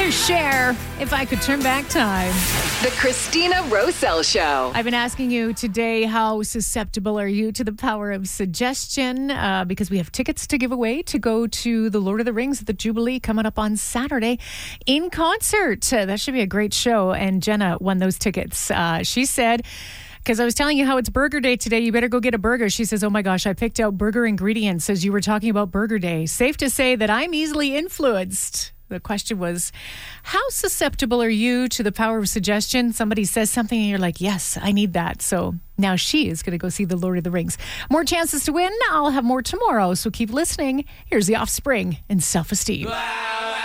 Here's Cher, If I Could Turn Back Time. The Christina Roselle Show. I've been asking you today, how susceptible are you to the power of suggestion? Because we have tickets to give away to go to the Lord of the Rings at the Jubilee coming up on Saturday in concert. That should be a great show. And Jenna won those tickets. She said, because I was telling you how it's Burger Day today, you better go get a burger. She says, oh my gosh, I picked out burger ingredients as you were talking about Burger Day. Safe to say that I'm easily influenced. The question was, how susceptible are you to the power of suggestion? Somebody says something and you're like, yes, I need that. So now she is going to go see the Lord of the Rings. More chances to win. I'll have more tomorrow. So keep listening. Here's The Offspring and Self-Esteem.